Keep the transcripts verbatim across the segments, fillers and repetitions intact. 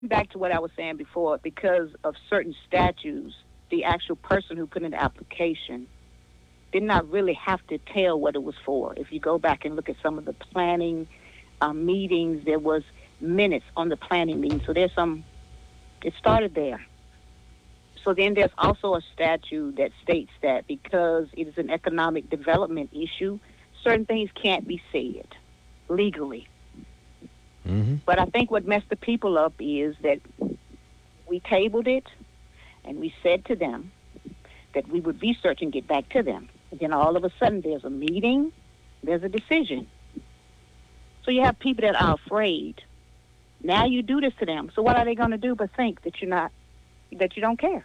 back to what I was saying before, because of certain statutes, the actual person who put in the application did not really have to tell what it was for. If you go back and look at some of the planning uh, meetings, there was minutes on the planning meeting. So there's some, it started there. So then there's also a statute that states that because it is an economic development issue, certain things can't be said legally. Mm-hmm. But I think what messed the people up is that we tabled it and we said to them that we would research and get back to them. And then all of a sudden there's a meeting, there's a decision. So you have people that are afraid. Now you do this to them. So what are they going to do but think that you're not, that you don't care?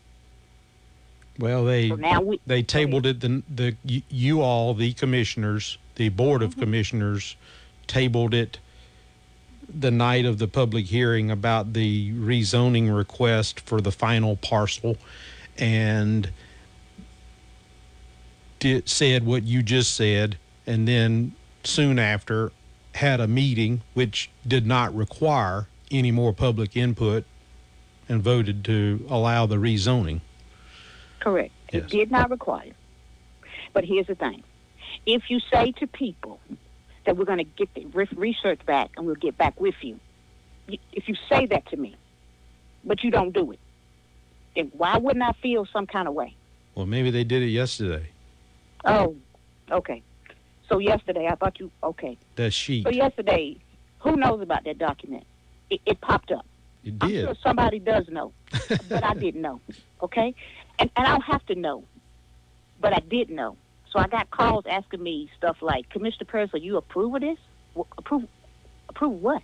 Well, they so now we, they tabled it. The the you, you all, the commissioners, the board of mm-hmm. commissioners, tabled it the night of the public hearing about the rezoning request for the final parcel, and did, said what you just said, and then soon after had a meeting which did not require any more public input and voted to allow the rezoning. Correct. Yes. It did not require. But here's the thing. If you say to people that we're going to get the research back and we'll get back with you, if you say that to me, but you don't do it, then why wouldn't I feel some kind of way? Well, maybe they did it yesterday. Oh, okay. So yesterday, I thought you, okay. That sheet. So yesterday, who knows about that document? It, it popped up. It did. I'm sure somebody does know, but I didn't know, okay? And, and I don't have to know, but I did know. So I got calls asking me stuff like, Commissioner Purcell, you approve of this? Well, approve approve what?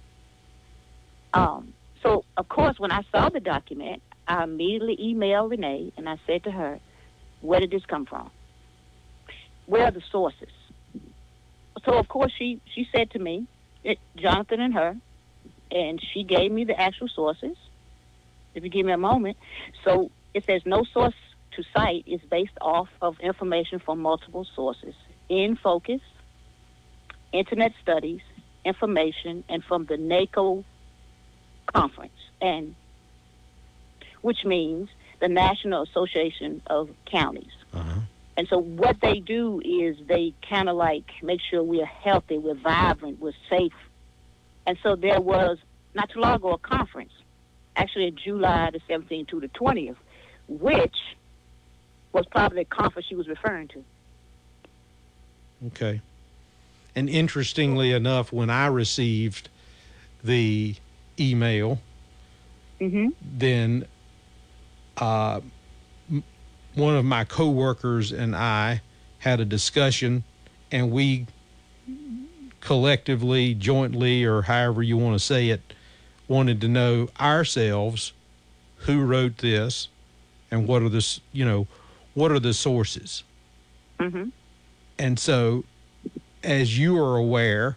Um. So, of course, when I saw the document, I immediately emailed Renee, and I said to her, where did this come from? Where are the sources? So, of course, she, she said to me, it, Jonathan and her, and she gave me the actual sources, if you give me a moment. So it says no source to cite is based off of information from multiple sources. In Focus, Internet Studies, information, and from the NACO conference, and which means the National Association of Counties. Uh-huh. And so what they do is they kind of like make sure we're healthy, we're vibrant, we're safe. And so there was, not too long ago, a conference, actually in July the seventeenth to the twentieth, which was probably the conference she was referring to. Okay. And interestingly enough, when I received the email, mm-hmm. then uh, m- one of my coworkers and I had a discussion, and we collectively, jointly, or however you want to say it, wanted to know ourselves who wrote this and what are the, you know, what are the sources. Mm-hmm. And so, as you are aware,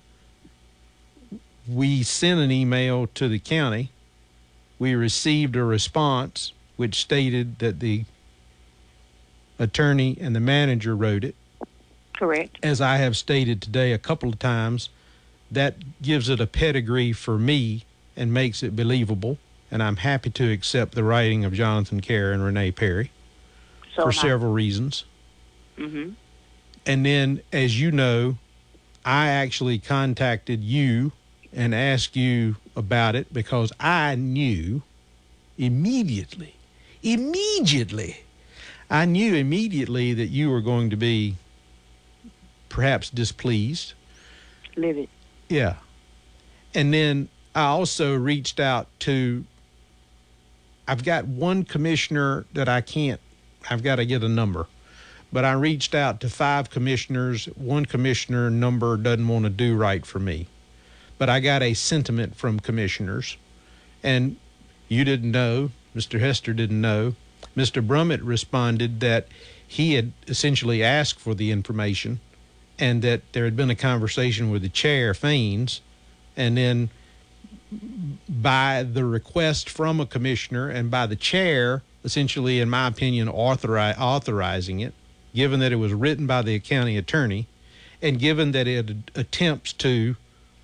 we sent an email to the county. We received a response which stated that the attorney and the manager wrote it. Correct. As I have stated today a couple of times, that gives it a pedigree for me and makes it believable. And I'm happy to accept the writing of Jonathan Kerr and Renee Perry so for several reasons. Mm-hmm. And then, as you know, I actually contacted you and asked you about it because I knew immediately, immediately, I knew immediately that you were going to be perhaps displeased. Livid. Yeah. And then I also reached out to, I've got one commissioner that I can't, I've got to get a number. But I reached out to five commissioners. One commissioner number doesn't want to do right for me. But I got a sentiment from commissioners. And you didn't know, Mister Hester didn't know. Mister Brummett responded that he had essentially asked for the information and that there had been a conversation with the chair, Faines, and then by the request from a commissioner and by the chair, essentially, in my opinion, authori- authorizing it, given that it was written by the county attorney, and given that it attempts to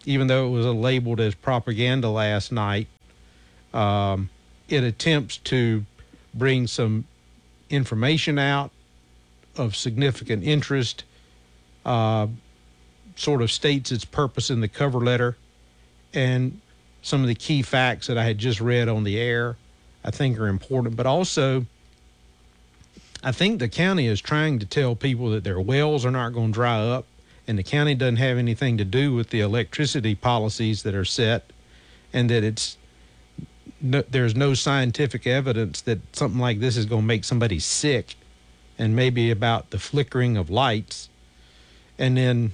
even though it was labeled as propaganda last night, um, it attempts to bring some information out of significant interest, uh, sort of states its purpose in the cover letter, and some of the key facts that I had just read on the air I think are important. But also, I think the county is trying to tell people that their wells are not going to dry up, and the county doesn't have anything to do with the electricity policies that are set, and that it's no, there's no scientific evidence that something like this is going to make somebody sick, and maybe about the flickering of lights. And then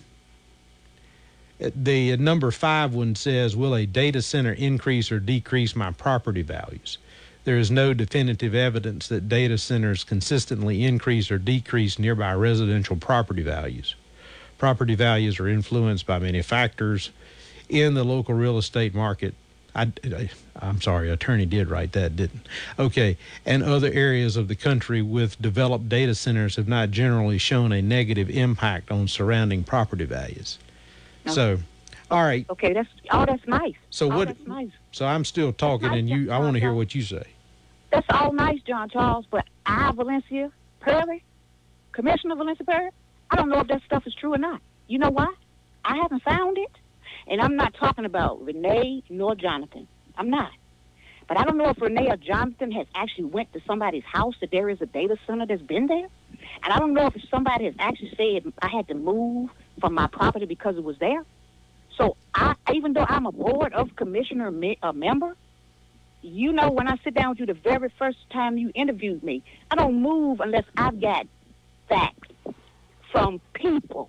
the number five one says, will a data center increase or decrease my property values? There is no definitive evidence that data centers consistently increase or decrease nearby residential property values. Property values are influenced by many factors in the local real estate market. I, I, I'm sorry, attorney did write that, didn't? Okay, and other areas of the country with developed data centers have not generally shown a negative impact on surrounding property values. Okay. So, all right. Okay, that's oh, that's nice. So oh, what? That's nice. So I'm still talking, nice, and you. I want to hear what you say. That's all nice, John Charles, but I, Valencia Perry, Commissioner Valencia Perry, I don't know if that stuff is true or not. You know why? I haven't found it. And I'm not talking about Renee nor Jonathan. I'm not. But I don't know if Renee or Jonathan has actually went to somebody's house that there is a data center that's been there. And I don't know if somebody has actually said I had to move from my property because it was there. So I, even though I'm a board of commissioner me, a member, you know, when I sit down with you the very first time you interviewed me, I don't move unless I've got facts from people.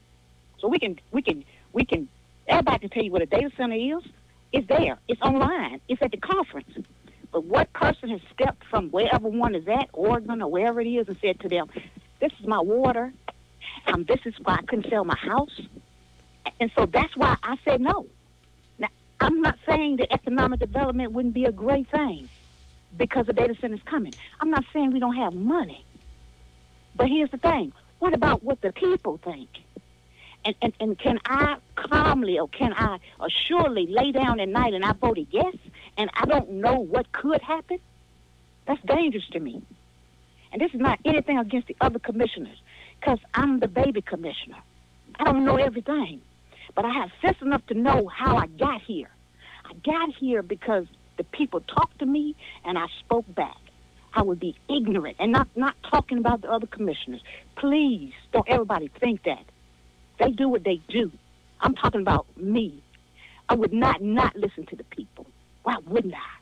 So we can, we can, we can, everybody can tell you what a data center is. It's there. It's online. It's at the conference. But what person has stepped from wherever one is at, Oregon or wherever it is, and said to them, this is my water. Um, this is why I couldn't sell my house. And so that's why I said no. Now, I'm not saying that economic development wouldn't be a great thing because the data center is coming. I'm not saying we don't have money. But here's the thing. What about what the people think? And, and, and can I calmly or can I assuredly lay down at night and I voted yes and I don't know what could happen? That's dangerous to me. And this is not anything against the other commissioners because I'm the baby commissioner. I don't know everything. But I have sense enough to know how I got here. I got here because the people talked to me and I spoke back. I would be ignorant and not, not talking about the other commissioners. Please don't everybody think that. They do what they do. I'm talking about me. I would not not listen to the people. Why wouldn't I?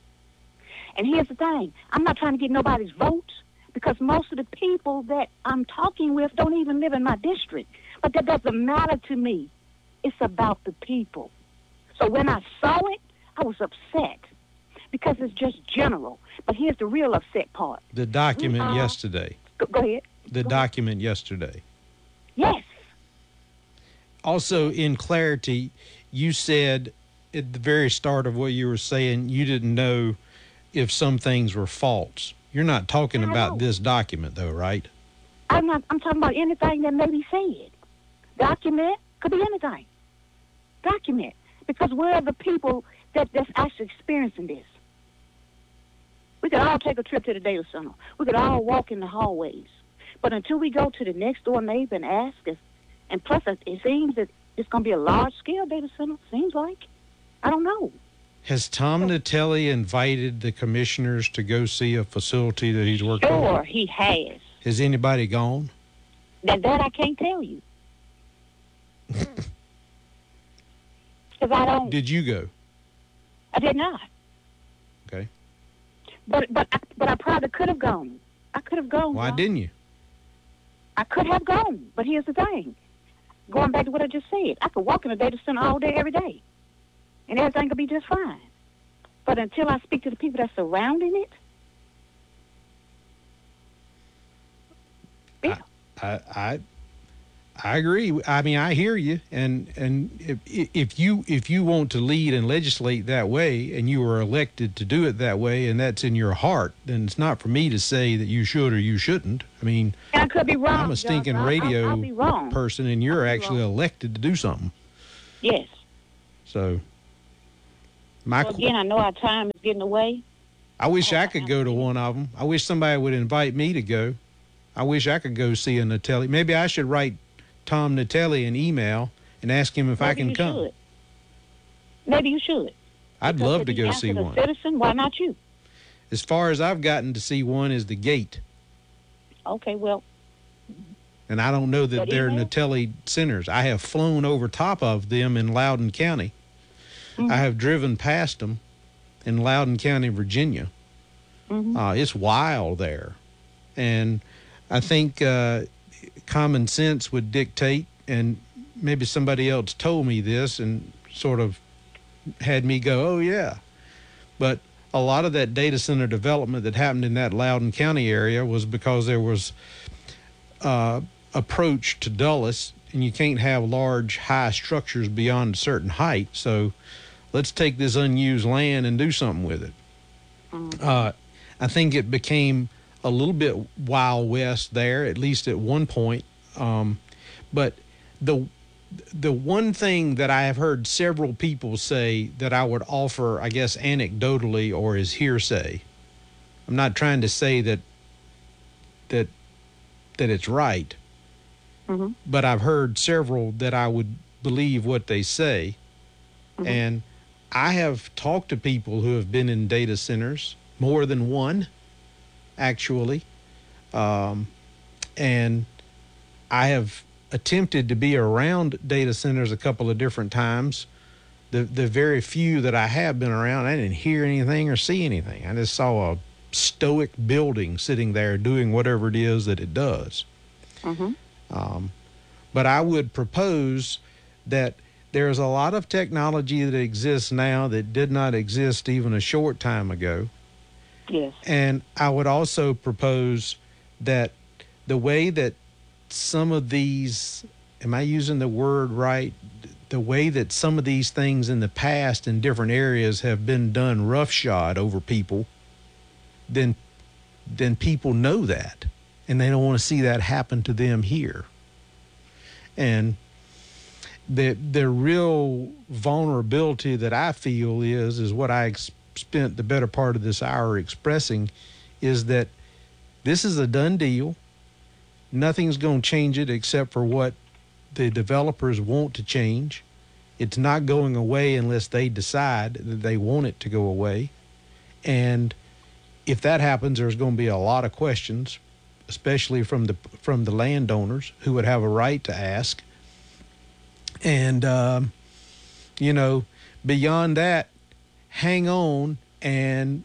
And here's the thing. I'm not trying to get nobody's votes because most of the people that I'm talking with don't even live in my district. But that doesn't matter to me. It's about the people. So when I saw it, I was upset because it's just general. But here's the real upset part. The document uh, yesterday. Go, go ahead. The go document ahead. yesterday. Yes. Also, in clarity, you said at the very start of what you were saying, you didn't know if some things were false. You're not talking I about know. this document, though, right? I'm not. I'm talking about anything that may be said. Document could be anything. Document because we're the people that that's actually experiencing this. We could all take a trip to the data center. We could all walk in the hallways. But until we go to the next door neighbor and ask us, and plus it seems that it's going to be a large-scale data center, seems like. I don't know. Has Tom Natelli invited the commissioners to go see a facility that he's working on? Sure, he has. Has anybody gone? That, that I can't tell you. Because I don't. Did you go? I did not. Okay. But but I, but I probably could have gone. I could have gone. Why Ron. didn't you? I could have gone. But here's the thing. Going back to what I just said, I could walk in a data center all day, every day, and everything could be just fine. But until I speak to the people that's surrounding it, yeah. I, I, I, I agree. I mean, I hear you, and and if if you if you want to lead and legislate that way, and you were elected to do it that way, and that's in your heart, then it's not for me to say that you should or you shouldn't. I mean, And I could be wrong. I'm a stinking John. I'll- radio I'll, I'll be wrong. person, and you're I'll be actually wrong. elected to do something. Yes. So, my So again, I know our time is getting away. I wish Oh, I could go to one of them. I wish somebody would invite me to go. I wish I could go see a Natelli. Maybe I should write Tom Natelli an email and ask him if Maybe I can you come. Should. Maybe you should. I'd Because love if to he go answered see a one. Citizen, why not you? As far as I've gotten to see one is the gate. Okay, well. And I don't know that That they're email? Natelli centers. I have flown over top of them in Loudoun County. Mm-hmm. I have driven past them in Loudoun County, Virginia. Mm-hmm. Uh, it's wild there. And I think uh, common sense would dictate, and maybe somebody else told me this and sort of had me go, oh, yeah. But a lot of that data center development that happened in that Loudoun County area was because there was uh, approach to Dulles, and you can't have large, high structures beyond a certain height. So let's take this unused land and do something with it. Mm-hmm. Uh, I think it became a little bit Wild West there, at least at one point. Um, but the the one thing that I have heard several people say that I would offer, I guess, anecdotally or as hearsay. I'm not trying to say that that that it's right, Mm-hmm. but I've heard several that I would believe what they say. Mm-hmm. And I have talked to people who have been in data centers, more than one, actually. Um, and I have attempted to be around data centers a couple of different times. The the very few that I have been around, I didn't hear anything or see anything. I just saw a stoic building sitting there doing whatever it is that it does. Mm-hmm. Um, but I would propose that there's a lot of technology that exists now that did not exist even a short time ago. Yes. And I would also propose that the way that some of these, am I using the word right? The way that some of these things in the past in different areas have been done roughshod over people, then, then people know that, and they don't want to see that happen to them here. And the the real vulnerability that I feel is, is what I ex- spent the better part of this hour expressing, is that this is a done deal. Nothing's going to change it except for what the developers want to change. It's not going away unless they decide that they want it to go away. And if that happens, there's going to be a lot of questions, especially from the from the landowners who would have a right to ask. And, um, you know, beyond that, hang on and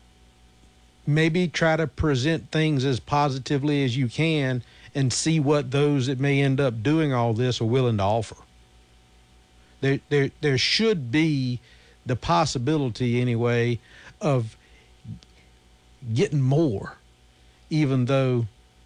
maybe try to present things as positively as you can and see what those that may end up doing all this are willing to offer. There, there, there should be the possibility, anyway, of getting more, even though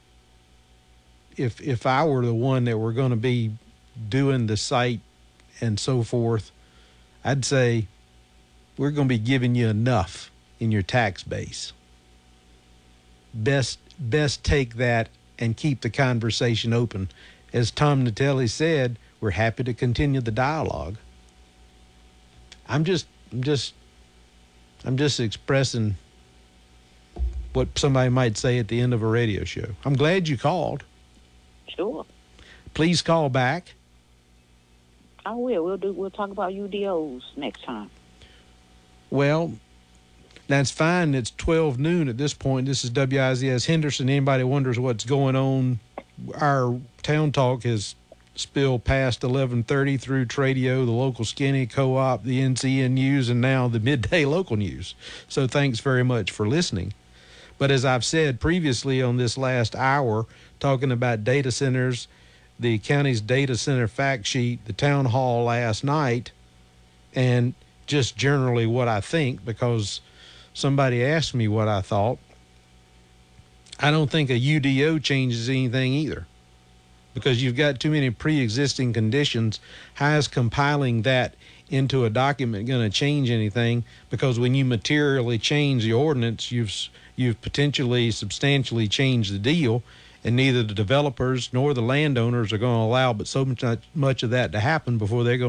if if I were the one that were going to be doing the site and so forth, I'd say we're going to be giving you enough in your tax base. Best best take that and keep the conversation open. As Tom Natelli said, we're happy to continue the dialogue. I'm just I'm just I'm just expressing what somebody might say at the end of a radio show. I'm glad you called. Sure. Please call back. I will. We'll do. We'll talk about U D Os next time. Well, that's fine. It's twelve noon at this point. This is W I Z S Henderson. Anybody wonders what's going on, our Town Talk has spilled past eleven thirty through Tradio, the local Skinny Co-op, the N C N News, and now the Midday Local News. So thanks very much for listening. But as I've said previously on this last hour, talking about data centers, the county's data center fact sheet, the town hall last night, and just generally what I think, because somebody asked me what I thought. I don't think a U D O changes anything either, because you've got too many pre-existing conditions. How is compiling that into a document going to change anything? Because when you materially change the ordinance, you've you've potentially substantially changed the deal, and neither the developers nor the landowners are going to allow but so much, much of that to happen before they're going to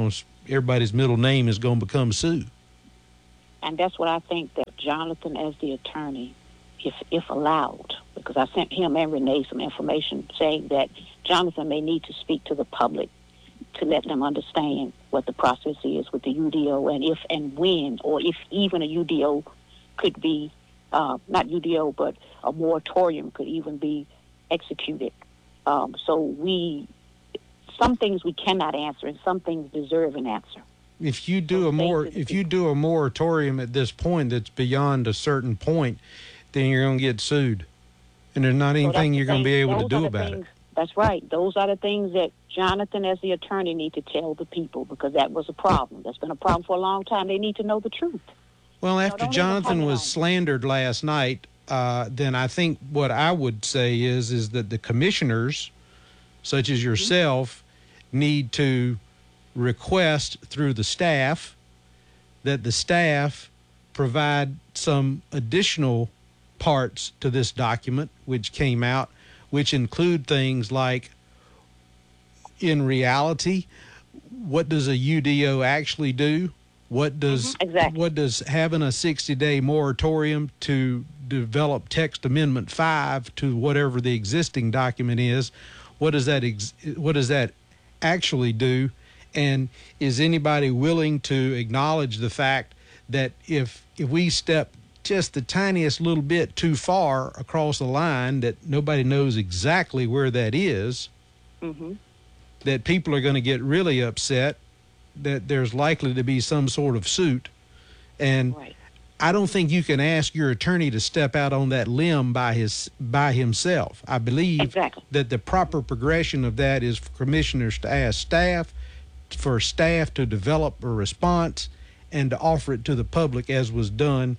everybody's middle name is going to become Sue. And that's what I think that Jonathan, as the attorney, if if allowed, because I sent him and Renee some information saying that Jonathan may need to speak to the public to let them understand what the process is with the U D O and if and when, or if even a U D O could be, uh, not U D O, but a moratorium could even be executed. Um, so we, some things we cannot answer and some things deserve an answer. If you do a more, if you do a moratorium at this point that's beyond a certain point, then you're going to get sued, and there's not anything so you're going to be able Those to do about things, it. That's right. Those are the things that Jonathan, as the attorney, need to tell the people, because that was a problem. That's been a problem for a long time. They need to know the truth. Well, after no, Jonathan was slandered last night, uh, then I think what I would say is is that the commissioners, such as yourself, mm-hmm. need to request through the staff that the staff provide some additional parts to this document which came out, which include things like, in reality, what does a U D O actually do? What does mm-hmm, exactly. what does having a sixty-day moratorium to develop text amendment five to whatever the existing document is, what does that ex, what does that actually do? And is anybody willing to acknowledge the fact that if if we step just the tiniest little bit too far across the line, that nobody knows exactly where that is, mm-hmm. that people are going to get really upset, that there's likely to be some sort of suit. And right. I don't think you can ask your attorney to step out on that limb by his by himself. I believe exactly. that the proper progression of that is for commissioners to ask staff, for staff to develop a response and to offer it to the public, as was done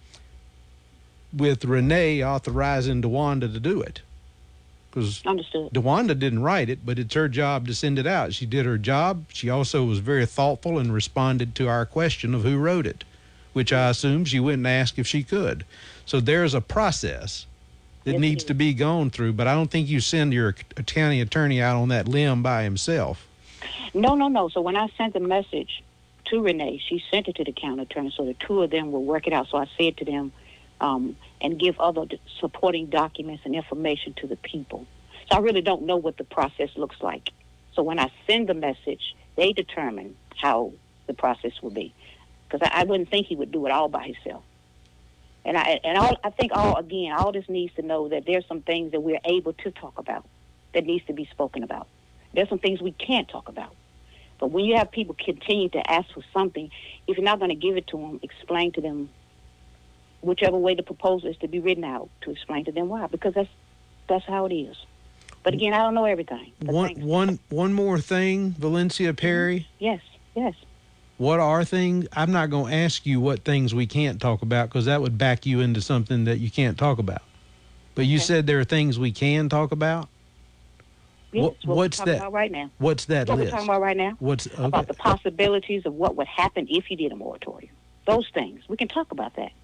with Renee authorizing DeWanda to do it. Because DeWanda didn't write it, but it's her job to send it out. She did her job. She also was very thoughtful and responded to our question of who wrote it, which I assume she went and asked if she could. So there's a process that yes, needs to be gone through, but I don't think you send your county attorney out on that limb by himself. No, no, no. So when I sent the message to Renee, she sent it to the county attorney, so the two of them will work it out. So I said to them, um, and give other supporting documents and information to the people. So I really don't know what the process looks like. So when I send the message, they determine how the process will be. Because I, I wouldn't think he would do it all by himself. And I and all, I think all again, all this needs to know that there's some things that we're able to talk about that needs to be spoken about. There's some things we can't talk about. But when you have people continue to ask for something, if you're not going to give it to them, explain to them whichever way the proposal is to be written out, to explain to them why, because that's that's how it is. But again, I don't know everything. One one one more thing, Valencia Perry. Mm-hmm. Yes, yes. What are things? I'm not going to ask you what things we can't talk about, because that would back you into something that you can't talk about. But you okay. said there are things we can talk about. Yes, what, what what's we're that? About right now. What's that what list? We're talking about right now. What's okay. about the possibilities of what would happen if you did a moratorium. Those things we can talk about that.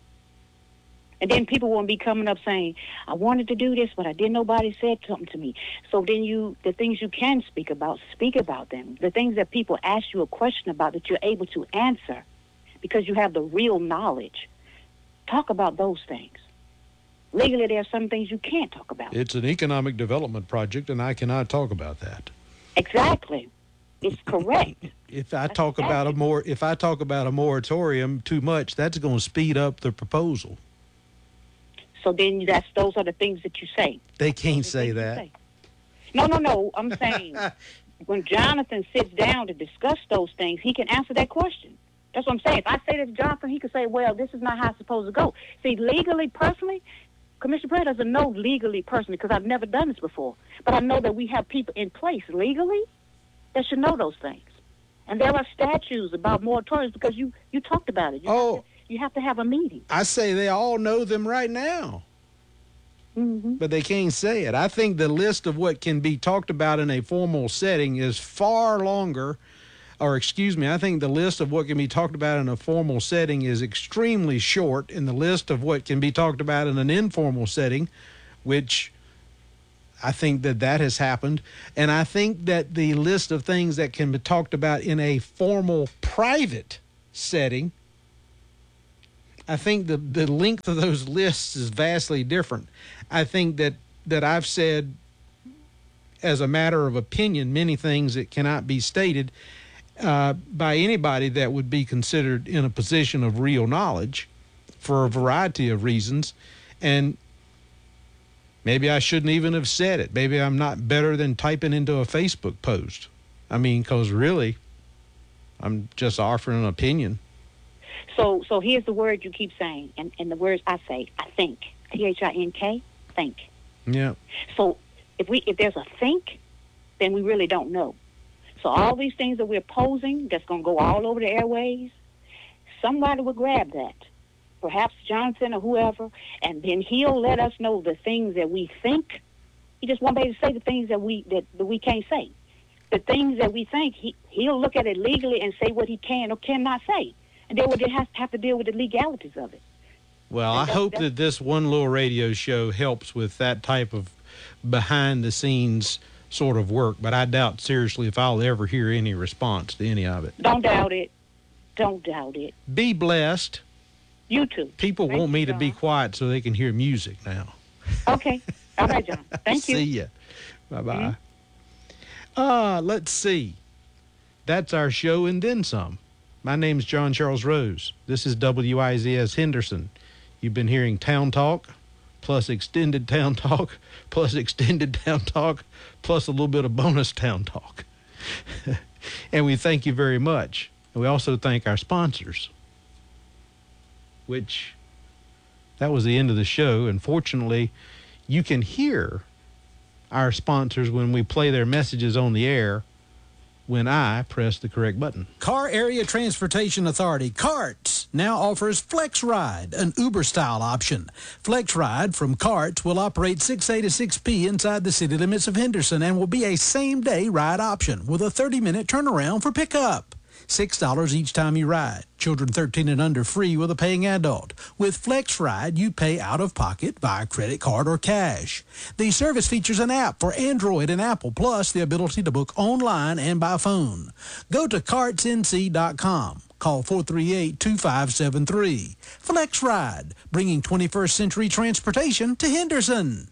And then people won't be coming up saying, I wanted to do this, but I didn't, nobody said something to me. So then you, the things you can speak about, speak about them. The things that people ask you a question about that you're able to answer because you have the real knowledge. Talk about those things. Legally, there are some things you can't talk about. It's an economic development project, and I cannot talk about that. Exactly. It's correct. If I talk about a more, if I talk about a moratorium too much, that's going to speed up the proposal. So then that's those are the things that you say. They can't say that. Say. No, no, no. I'm saying when Jonathan sits down to discuss those things, he can answer that question. That's what I'm saying. If I say this to Jonathan, he could say, well, this is not how it's supposed to go. See, legally, personally, Commissioner Perry doesn't know legally, personally, because I've never done this before. But I know that we have people in place legally that should know those things. And there are statutes about moratoriums because you, you talked about it. You oh. You have to have a meeting. I say they all know them right now. Mm-hmm. But they can't say it. I think the list of what can be talked about in a formal setting is far longer, or excuse me, I think the list of what can be talked about in a formal setting is extremely short, and the list of what can be talked about in an informal setting, which I think that that has happened. And I think that the list of things that can be talked about in a formal private setting, I think the, the length of those lists is vastly different. I think that, that I've said, as a matter of opinion, many things that cannot be stated uh, by anybody that would be considered in a position of real knowledge for a variety of reasons. And maybe I shouldn't even have said it. Maybe I'm not better than typing into a Facebook post. I mean, because really, I'm just offering an opinion. So so here's the word you keep saying, and, and the words I say, I think. T H I N K, think. Yeah. So if we if there's a think, then we really don't know. So all these things that we're posing that's going to go all over the airways, somebody will grab that. Perhaps Johnson or whoever, and then he'll let us know the things that we think. He just won't be able to say the things that we that, that we can't say. The things that we think, he, he'll look at it legally and say what he can or cannot say. And then we'll just have, have to deal with the legalities of it. Well, I hope that this one little radio show helps with that type of behind-the-scenes sort of work, but I doubt seriously if I'll ever hear any response to any of it. Don't doubt it. Don't doubt it. Be blessed. You too. People Thank want me you, to John. be quiet so they can hear music now. Okay. All right, John. Thank you. See ya. Bye-bye. Mm-hmm. Uh, let's see. That's our show and then some. My name's John Charles Rose. This is W I Z S Henderson. You've been hearing Town Talk, plus extended Town Talk, plus extended Town Talk, plus a little bit of bonus Town Talk. And we thank you very much. And we also thank our sponsors, which that was the end of the show. And fortunately, you can hear our sponsors when we play their messages on the air when I press the correct button. Car Area Transportation Authority, CARTS, now offers Flex Ride, an Uber-style option. Flex Ride from CARTS will operate six A to six P inside the city limits of Henderson and will be a same-day ride option with a thirty-minute turnaround for pickup. six dollars each time you ride. Children thirteen and under free with a paying adult. With Flex Ride, you pay out of pocket via credit card or cash. The service features an app for Android and Apple, plus the ability to book online and by phone. Go to carts n c dot com. Call four three eight, two five seven three. Flex Ride, bringing twenty-first century transportation to Henderson.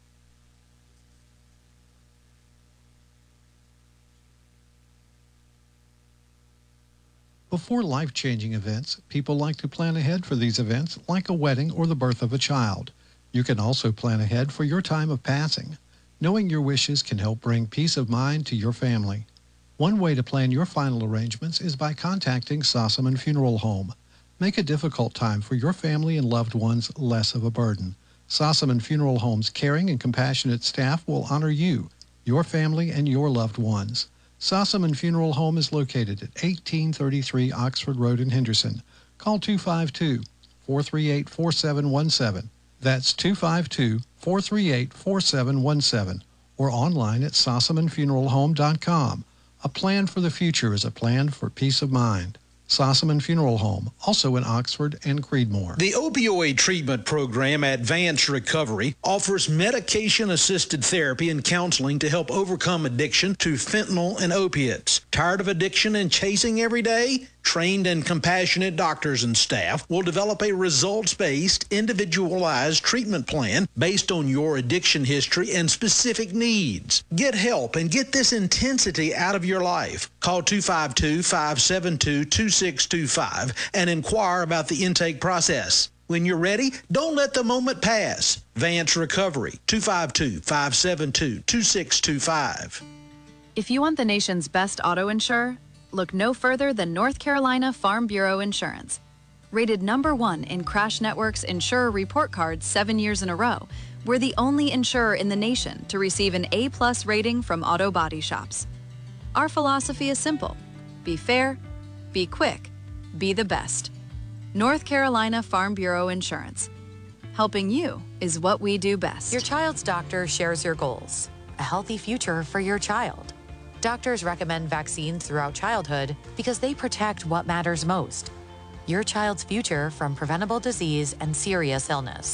Before life-changing events, people like to plan ahead for these events, like a wedding or the birth of a child. You can also plan ahead for your time of passing. Knowing your wishes can help bring peace of mind to your family. One way to plan your final arrangements is by contacting Sossaman Funeral Home. Make a difficult time for your family and loved ones less of a burden. Sossaman Funeral Home's caring and compassionate staff will honor you, your family, and your loved ones. Sossaman Funeral Home is located at eighteen thirty-three Oxford Road in Henderson. Call two five two, four three eight, four seven one seven. That's two five two, four three eight, four seven one seven. Or online at sossaman funeral home dot com. A plan for the future is a plan for peace of mind. Sossaman Funeral Home, also in Oxford and Creedmoor. The opioid treatment program, Advanced Recovery, offers medication-assisted therapy and counseling to help overcome addiction to fentanyl and opiates. Tired of addiction and chasing every day? Trained and compassionate doctors and staff will develop a results-based, individualized treatment plan based on your addiction history and specific needs. Get help and get this intensity out of your life. Call two five two, five seven two, two six two five and inquire about the intake process. When you're ready, don't let the moment pass. Vance Recovery, two five two, five seven two, two six two five. If you want the nation's best auto insurer, look no further than North Carolina Farm Bureau Insurance. Rated number one in Crash Network's Insurer Report Card seven years in a row, we're the only insurer in the nation to receive an A-plus rating from auto body shops. Our philosophy is simple. Be fair, be quick, be the best. North Carolina Farm Bureau Insurance. Helping you is what we do best. Your child's doctor shares your goals. A healthy future for your child. Doctors recommend vaccines throughout childhood because they protect what matters most. Your child's future from preventable disease and serious illness.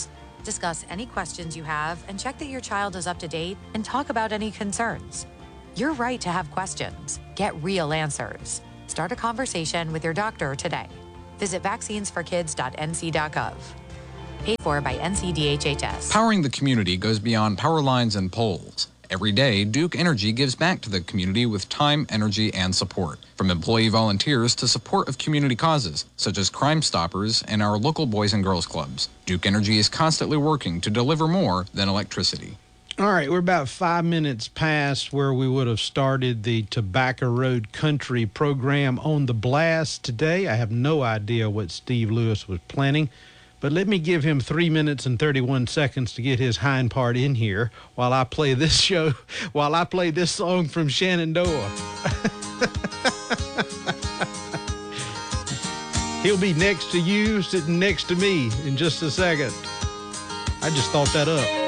discuss any questions you have, and check that your child is up to date and talk about any concerns. You're right to have questions. Get real answers. Start a conversation with your doctor today. Visit vaccines for kids dot n c dot gov. Paid for by N C D H H S. Powering the community goes beyond power lines and poles. Every day, Duke Energy gives back to the community with time, energy, and support. From employee volunteers to support of community causes, such as Crime Stoppers and our local Boys and Girls Clubs. Duke Energy is constantly working to deliver more than electricity. All right, we're about five minutes past where we would have started the Tobacco Road Country program on the blast today. I have no idea what Steve Lewis was planning. But let me give him three minutes and thirty-one seconds to get his hind part in here while I play this show, while I play this song from Shenandoah. He'll be next to you, sitting next to me in just a second. I just thought that up.